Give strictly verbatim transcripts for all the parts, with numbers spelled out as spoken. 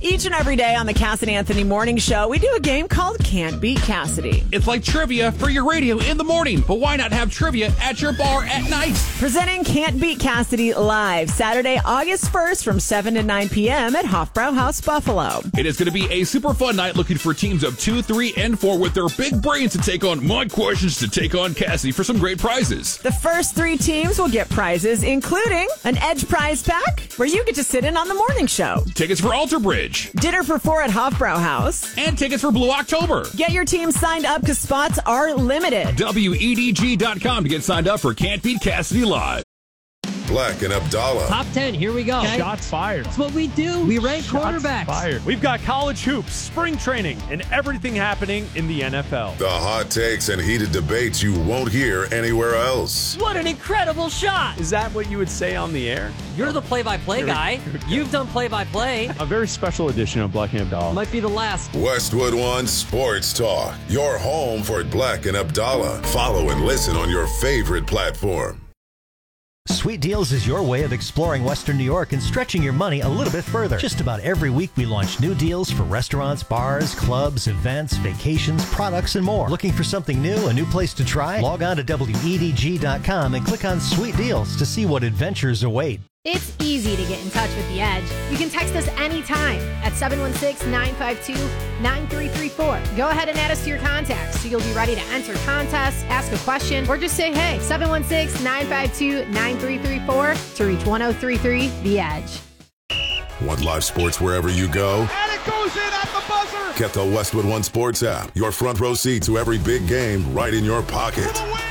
Each and every day on the Cass and Anthony Morning Show, we do a game called Can't Beat Cassidy. It's like trivia for your radio in the morning, but why not have trivia at your bar at night? Presenting Can't Beat Cassidy live Saturday, August first from seven to nine p.m. at Hofbrauhaus Buffalo. It is going to be a super fun night looking for teams of two, three, and four with their big brains to take on my questions to take on Cassidy for some great prizes. The first three teams will get prizes, including an Edge prize pack, where you get to sit in on the morning show. Tickets for Alter Bridge. Dinner for four at Hofbrauhaus. And tickets for Blue October. Get your team signed up because spots are limited. W E D G dot com to get signed up for Can't Beat Cassidy Live. Black and Abdallah. Top ten, here we go. Okay. Shots fired. That's what we do. We rank Shots quarterbacks. Fired. We've got college hoops, spring training, and everything happening in the N F L. The hot takes and heated debates you won't hear anywhere else. What an incredible shot. Is that what you would say on the air? You're the play-by-play guy. You've done play-by-play. A very special edition of Black and Abdallah. Might be the last. Westwood One Sports Talk. Your home for Black and Abdallah. Follow and listen on your favorite platform. Sweet Deals is your way of exploring Western New York and stretching your money a little bit further. Just about every week we launch new deals for restaurants, bars, clubs, events, vacations, products, and more. Looking for something new, a new place to try? Log on to W E D G dot com and click on Sweet Deals to see what adventures await. It's easy to get in touch with The Edge. You can text us anytime at seven one six, nine five two, nine three three four. Go ahead and add us to your contacts so you'll be ready to enter contests, ask a question, or just say hey. seven one six, nine five two, nine three three four to reach one oh three three The Edge. Want live sports wherever you go? And it goes in at the buzzer! Get the Westwood One Sports app. Your front row seat to every big game right in your pocket. For the win!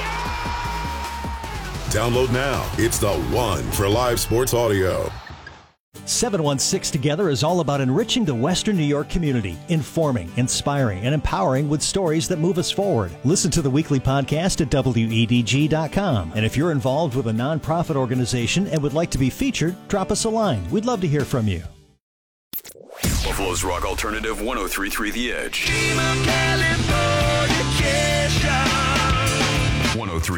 Download now. It's the one for live sports audio. seven one six Together is all about enriching the Western New York community, informing, inspiring, and empowering with stories that move us forward. Listen to the weekly podcast at W E D G dot com. And if you're involved with a nonprofit organization and would like to be featured, drop us a line. We'd love to hear from you. Buffalo's Rock Alternative one oh three point three The Edge. one oh three